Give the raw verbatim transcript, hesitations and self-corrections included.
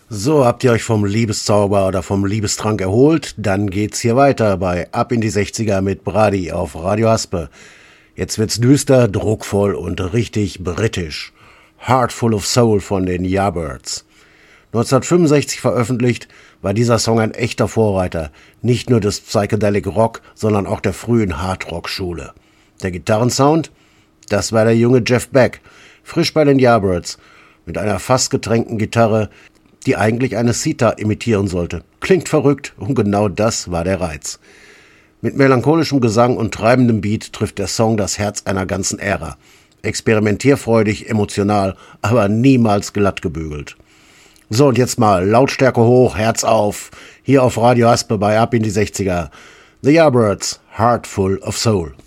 So, habt ihr euch vom Liebeszauber oder vom Liebestrank erholt? Dann geht's hier weiter bei Ab in die sechziger mit Brady auf Radio Haspe. Jetzt wird's düster, druckvoll und richtig britisch. Heart Full of Soul von den Yardbirds. neunzehnhundertfünfundsechzig veröffentlicht, war dieser Song ein echter Vorreiter, nicht nur des Psychedelic Rock, sondern auch der frühen Hardrock-Schule. Der Gitarrensound? Das war der junge Jeff Beck, frisch bei den Yardbirds, mit einer fast getränkten Gitarre, die eigentlich eine Sitar imitieren sollte. Klingt verrückt und genau das war der Reiz. Mit melancholischem Gesang und treibendem Beat trifft der Song das Herz einer ganzen Ära. Experimentierfreudig, emotional, aber niemals glatt gebügelt. So, und jetzt mal Lautstärke hoch, Herz auf, hier auf Radio Haspe bei Ab in die sechziger. The Yardbirds, Heart Full of Soul.